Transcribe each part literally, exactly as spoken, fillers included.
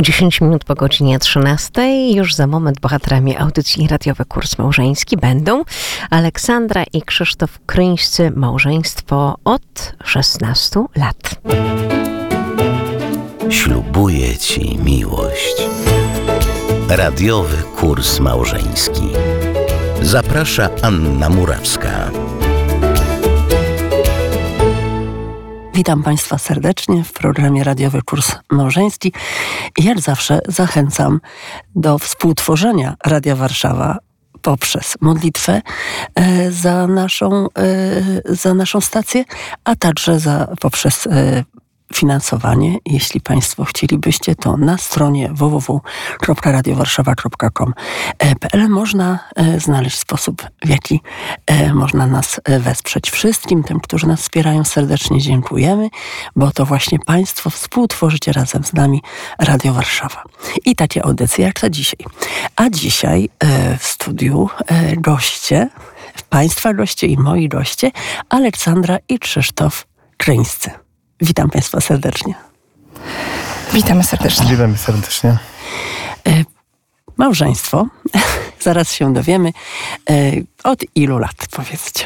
dziesięć minut po godzinie trzynastej. Już za moment bohaterami audycji Radiowy Kurs Małżeński będą Aleksandra i Krzysztof Kryńscy, małżeństwo od szesnastu lat. Ślubuję Ci miłość. Radiowy Kurs Małżeński. Zaprasza Anna Murawska. Witam Państwa serdecznie w programie Radiowy Kurs Małżeński. I jak zawsze zachęcam do współtworzenia Radia Warszawa poprzez modlitwę e, za, naszą, e, za naszą stację, a także za, poprzez e, finansowanie. Jeśli Państwo chcielibyście, to na stronie w w w kropka radio warszawa kropka com kropka p l można e, znaleźć sposób, w jaki e, można nas e, wesprzeć. Wszystkim tym, którzy nas wspierają, serdecznie dziękujemy, bo to właśnie Państwo współtworzycie razem z nami Radio Warszawa. I takie audycje jak ta dzisiaj. A dzisiaj e, w studiu e, goście, Państwa goście i moi goście, Aleksandra i Krzysztof Kryńscy. Witam Państwa serdecznie. Witamy serdecznie. Witamy serdecznie. E, małżeństwo, zaraz się dowiemy. E, od ilu lat, powiedzcie?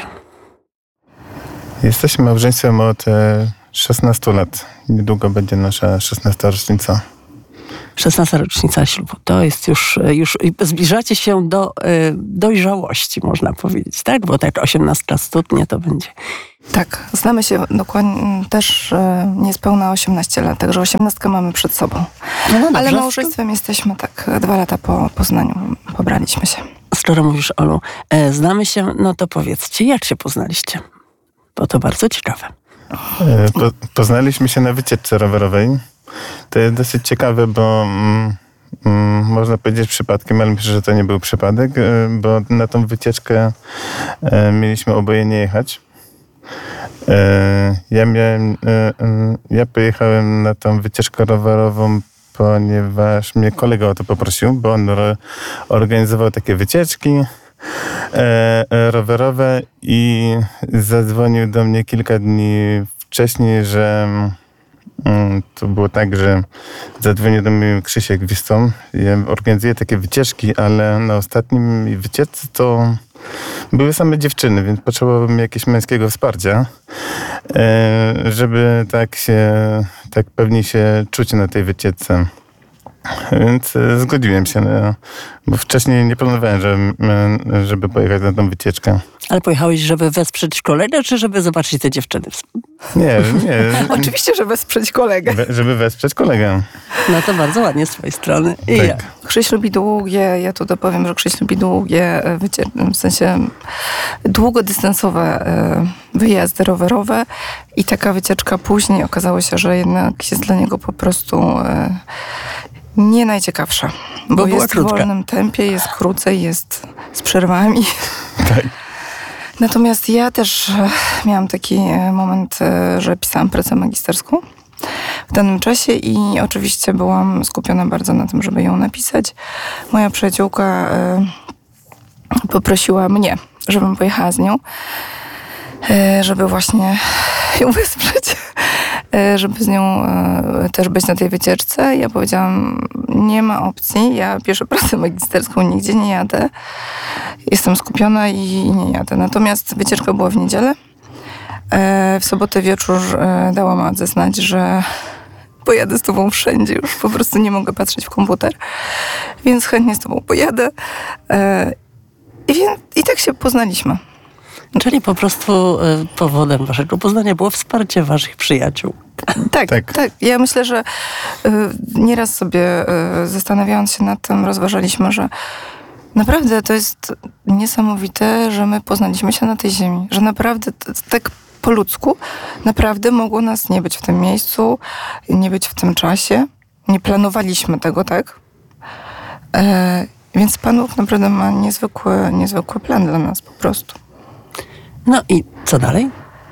Jesteśmy małżeństwem od e, szesnastu lat. Niedługo będzie nasza szesnasta rocznica. szesnasta rocznica ślubu. To jest już, już zbliżacie się do e, dojrzałości, można powiedzieć, tak? Bo tak osiemnastka studnie to będzie. Tak, znamy się dokładnie też e, niespełna osiemnaście lat, także osiemnastkę mamy przed sobą. No, no dobrze. Ale małżeństwem jesteśmy tak dwa lata po poznaniu, pobraliśmy się. Skoro mówisz, Olu, e, znamy się, no to powiedzcie, jak się poznaliście? Bo to bardzo ciekawe. E, po, poznaliśmy się na wycieczce rowerowej. To jest dosyć ciekawe, bo mm, mm, można powiedzieć przypadkiem, ale myślę, że to nie był przypadek, e, bo na tą wycieczkę e, mieliśmy oboje nie jechać. E, ja miałem, e, e, ja pojechałem na tą wycieczkę rowerową, ponieważ mnie kolega o to poprosił, bo on ro, organizował takie wycieczki e, e, rowerowe i zadzwonił do mnie kilka dni wcześniej, że mm, to było tak, że zadzwonił do mnie Krzysiek Wistom. Ja organizuję takie wycieczki, ale na ostatnim wycieczce to były same dziewczyny, więc potrzebowałem jakiegoś męskiego wsparcia, żeby tak się, tak pewnie się czuć na tej wycieczce. Więc zgodziłem się, bo wcześniej nie planowałem, żeby, żeby pojechać na tą wycieczkę. Ale pojechałeś, żeby wesprzeć kolegę, czy żeby zobaczyć te dziewczyny? Nie, nie. Oczywiście, że wesprzeć kolegę. We, żeby wesprzeć kolegę. No to bardzo ładnie z twojej strony. I tak. ja. Krzyś lubi długie, ja tu dopowiem, że Krzyś lubi długie, wycie- w sensie długodystansowe wyjazdy rowerowe i taka wycieczka później okazało się, że jednak jest dla niego po prostu nie najciekawsza. Bo, Bo była jest krótka. w wolnym tempie, jest krócej, jest z przerwami. Tak. Natomiast ja też miałam taki moment, że pisałam pracę magisterską w danym czasie i oczywiście byłam skupiona bardzo na tym, żeby ją napisać. Moja przyjaciółka poprosiła mnie, żebym pojechała z nią, żeby właśnie ją wesprzeć, żeby z nią też być na tej wycieczce. Ja powiedziałam, nie ma opcji, ja piszę pracę magisterską, nigdzie nie jadę. Jestem skupiona i nie jadę. Natomiast wycieczka była w niedzielę. W sobotę wieczór dałam Adze znać, że pojadę z tobą wszędzie. Już po prostu nie mogę patrzeć w komputer. Więc chętnie z tobą pojadę. I, więc, i tak się poznaliśmy. Czyli po prostu y, powodem waszego poznania było wsparcie waszych przyjaciół. Tak, tak, tak. Ja myślę, że y, nieraz sobie y, zastanawiając się nad tym, rozważaliśmy, że naprawdę to jest niesamowite, że my poznaliśmy się na tej ziemi. Że naprawdę t- tak po ludzku naprawdę mogło nas nie być w tym miejscu, nie być w tym czasie. Nie planowaliśmy tego, tak? E, więc Pan Bóg naprawdę ma niezwykły, niezwykły plan dla nas po prostu. No i co dalej?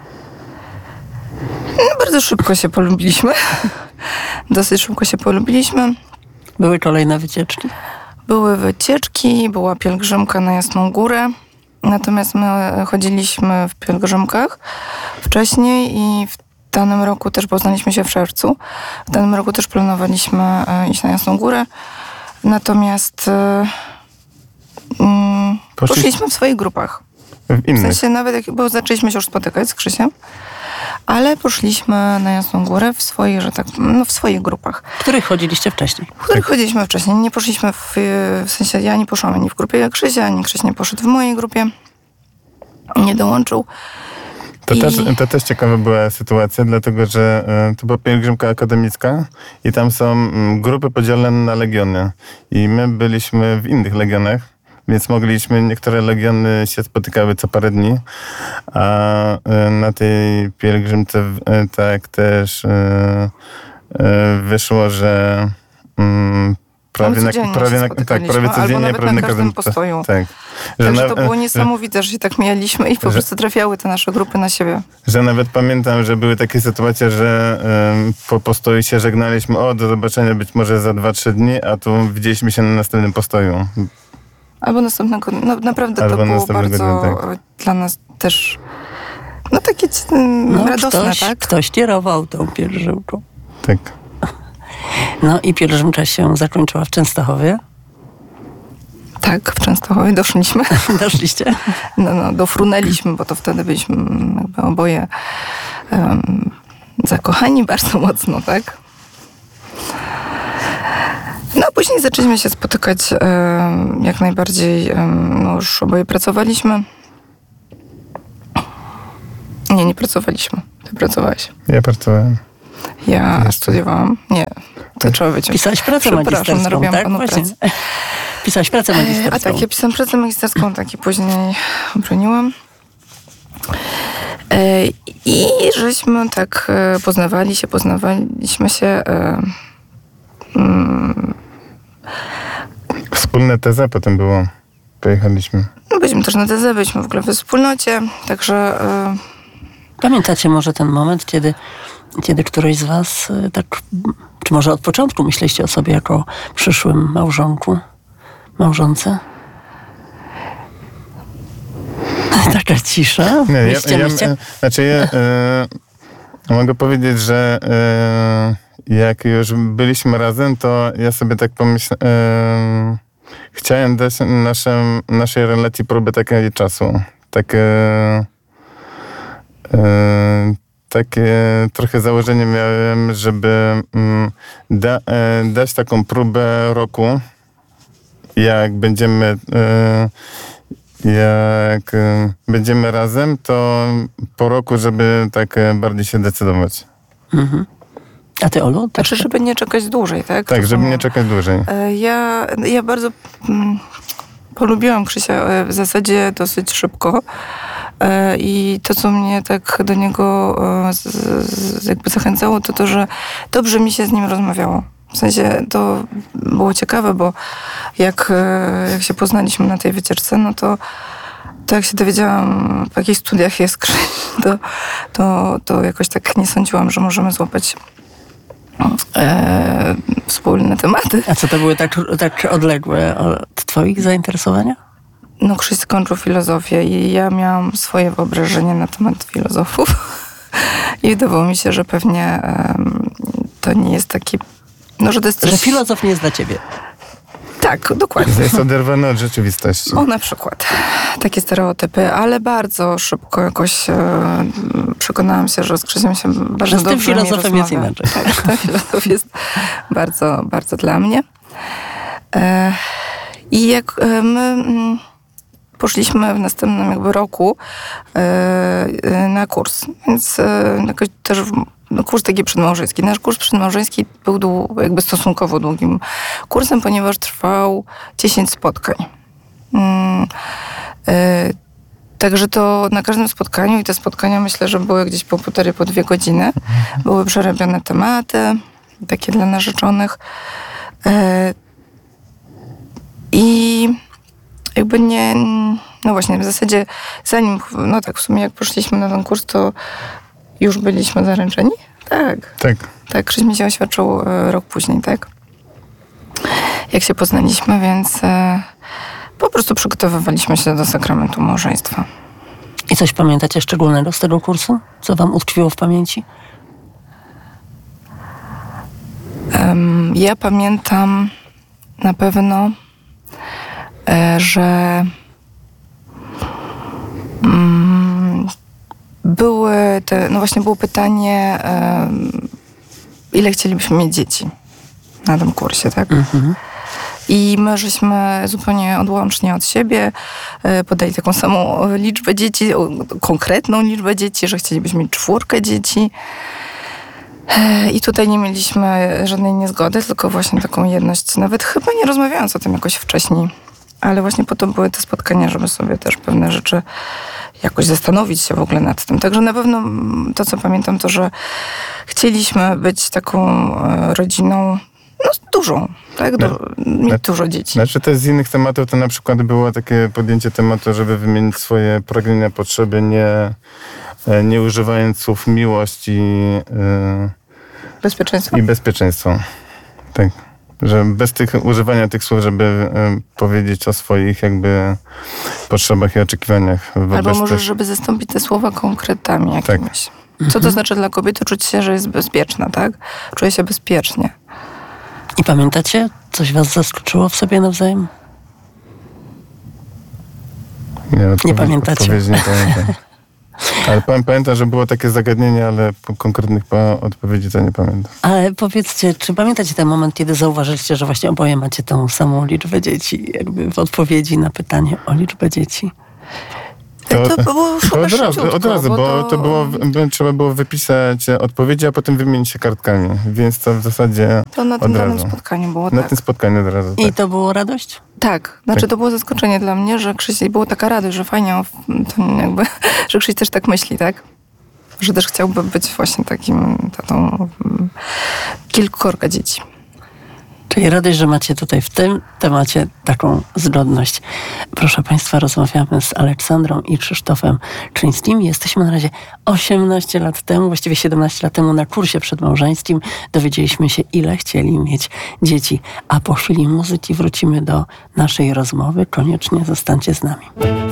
No, bardzo szybko się polubiliśmy. Dosyć szybko się polubiliśmy. Były kolejne wycieczki? Były wycieczki, była pielgrzymka na Jasną Górę. Natomiast my chodziliśmy w pielgrzymkach wcześniej i w w danym roku też poznaliśmy się w czerwcu. W danym roku też planowaliśmy e, iść na Jasną Górę. Natomiast e, mm, Poszli- poszliśmy w swoich grupach. W W innych. sensie nawet, jak, bo zaczęliśmy się już spotykać z Krzysiem, ale poszliśmy na Jasną Górę w swoich, że tak, no w swoich grupach, W których chodziliście wcześniej? w których chodziliśmy wcześniej. Nie poszliśmy w, w sensie, ja nie poszłam ani w grupie Krzysia, ani Krzyś nie poszedł w mojej grupie. Nie dołączył. To, I- też, to też ciekawa była sytuacja, dlatego że e, to była pielgrzymka akademicka i tam są mm, grupy podzielone na legiony. I my byliśmy w innych legionach, więc mogliśmy, niektóre legiony się spotykały co parę dni, a e, na tej pielgrzymce e, tak też e, e, wyszło, że mm, prawie na, codziennie prawie się na, tak, spotykaliśmy, prawie albo codziennie, nawet prawie na na każdym każdym postoju. Tak. Że Także na- to było że- niesamowite, że się tak mijaliśmy i po że- prostu trafiały te nasze grupy na siebie. Że nawet pamiętam, że były takie sytuacje, że ym, po postoju się żegnaliśmy, o, do zobaczenia być może za dwa trzy dni, a tu widzieliśmy się na następnym postoju. Albo następnego, no naprawdę Albo to było następnego bardzo dnia, tak. dla nas też, no takie mm, No, radosne, ktoś, tak? ktoś kierował tą pielgrzymką. Tak. No i pielgrzymka się zakończyła w Częstochowie. Tak, w Częstochowie doszliśmy. Doszliście? No, no, dofrunęliśmy, bo to wtedy byliśmy jakby oboje um, zakochani bardzo mocno, tak? No a później zaczęliśmy się spotykać um, jak najbardziej, um, no już oboje pracowaliśmy. Nie, nie pracowaliśmy. Ty pracowałeś. Ja pracowałem. Ja Jeszcze. studiowałam. Nie, to trzeba wiedzieć. Pisałaś pracę Przepraszam, magisterską, narobiłam tak? panu Właśnie. pracę. Pisałaś pracę magisterską. A tak, ja pisałam pracę magisterską, tak i później obroniłam. E, I żeśmy tak e, poznawali się, poznawaliśmy się. E, mm, Wspólne teza potem było. Pojechaliśmy. no byliśmy też na tezę, byliśmy w ogóle we wspólnocie, także e, Pamiętacie może ten moment, kiedy, kiedy któryś z was y, tak, czy może od początku myśleliście o sobie jako przyszłym małżonku, małżonce? Taka cisza. Nie, ja, Mieście, ja, mieście. znaczy ja e, mogę powiedzieć, że e, jak już byliśmy razem, to ja sobie tak pomyślałem, e, chciałem dać naszym, naszej relacji próbę takiego czasu. Takie, e, takie trochę założenie miałem, żeby mm, da, e, dać taką próbę roku, jak będziemy e, jak e, będziemy razem, to po roku, żeby tak e, bardziej się decydować. Mhm. A ty, Olu? Tak, znaczy, żeby nie czekać dłużej, tak? Tak, To żeby są- nie czekać dłużej. E, Ja, ja bardzo mm, polubiłam Krzysia e, w zasadzie dosyć szybko. E, I to, co mnie tak do niego e, z, z, jakby zachęcało, to to, że dobrze mi się z nim rozmawiało. W sensie to było ciekawe, bo jak, e, jak się poznaliśmy na tej wycieczce, no to, to jak się dowiedziałam, w jakich studiach jest Krzyś, to, to, to jakoś tak nie sądziłam, że możemy złapać e, wspólne tematy. A co to były tak, tak odległe od twoich zainteresowania? No, Krzyś skończył filozofię i ja miałam swoje wyobrażenie na temat filozofów. I wydawało mi się, że pewnie um, to nie jest taki... No, że to jest Że coś... filozof nie jest dla ciebie. Tak, dokładnie. Jest oderwane od rzeczywistości. O, na przykład. Takie stereotypy, ale bardzo szybko jakoś e, przekonałam się, że z Krzysiem się bardzo Że z tym dobrze mi filozofem jest rozmawia. inaczej. Tak, ten filozof jest bardzo, bardzo dla mnie. E, I jak e, my mm, poszliśmy w następnym jakby roku e, e, na kurs, więc e, jakoś też w, no, kurs taki przedmałżeński. Nasz kurs przedmałżeński był dłu, jakby stosunkowo długim kursem, ponieważ trwał dziesięć spotkań. Mm, e, Także to na każdym spotkaniu, i te spotkania myślę, że były gdzieś po półtorej, po dwie godziny, były przerabiane tematy, takie dla narzeczonych. E, I jakby nie, no właśnie, w zasadzie zanim, no tak, w sumie jak poszliśmy na ten kurs, to już byliśmy zaręczeni? Tak, Tak. tak, Krzyś mi się oświadczył e, rok później, tak? Jak się poznaliśmy, więc e, po prostu przygotowywaliśmy się do sakramentu małżeństwa. I coś pamiętacie szczególnego z tego kursu? Co wam utkwiło w pamięci? Um, ja pamiętam na pewno, e, że um, były te, no właśnie było pytanie, e, ile chcielibyśmy mieć dzieci na tym kursie, tak? Mhm. I my żeśmy zupełnie odłącznie od siebie e, podali taką samą liczbę dzieci, o, konkretną liczbę dzieci, że chcielibyśmy mieć czwórkę dzieci. E, I tutaj nie mieliśmy żadnej niezgody, tylko właśnie taką jedność. Nawet chyba nie rozmawiając o tym jakoś wcześniej. Ale właśnie po to były te spotkania, żeby sobie też pewne rzeczy jakoś zastanowić się w ogóle nad tym. Także na pewno to, co pamiętam, to, że chcieliśmy być taką e, rodziną no, dużą, tak? Do, mieć na, dużo dzieci. Znaczy też z innych tematów to na przykład było takie podjęcie tematu, żeby wymienić swoje pragnienia, potrzeby, nie, nie używając słów miłość i, yy, bezpieczeństwo. i bezpieczeństwo. Tak. Że bez tych, używania tych słów, żeby y, powiedzieć o swoich jakby potrzebach i oczekiwaniach. Albo może, tych... żeby zastąpić te słowa konkretami jakimiś. Tak. Co to znaczy dla kobiety? Czuć się, że jest bezpieczna, tak? Czuje się bezpiecznie. I pamiętacie? Coś was zaskoczyło w sobie nawzajem? Nie, odpowiedź, nie pamiętacie. Odpowiedź nie pamiętam. Ale pamiętam, że było takie zagadnienie, ale konkretnych odpowiedzi to nie pamiętam. Ale powiedzcie, czy pamiętacie ten moment, kiedy zauważyliście, że właśnie oboje macie tą samą liczbę dzieci, jakby w odpowiedzi na pytanie o liczbę dzieci? To, to było to od razu, od razu, bo, bo to... to było, trzeba było wypisać odpowiedzi, a potem wymienić się kartkami, więc to w zasadzie To na tym danym spotkaniu było, Na tak. tym spotkaniu od razu, I tak. to było radość? Tak, znaczy tak. to było zaskoczenie dla mnie, że Krzyś, była taka radość, że fajnie, to jakby, że Krzyś też tak myśli, tak? Że też chciałby być właśnie takim tatą kilkorga dzieci. Czyli radość, że macie tutaj w tym temacie taką zgodność. Proszę Państwa, rozmawiamy z Aleksandrą i Krzysztofem Czyńskim. Jesteśmy na razie osiemnaście lat temu, właściwie siedemnaście lat temu na kursie przedmałżeńskim. Dowiedzieliśmy się, ile chcieli mieć dzieci. A po chwili muzyki wrócimy do naszej rozmowy. Koniecznie zostańcie z nami.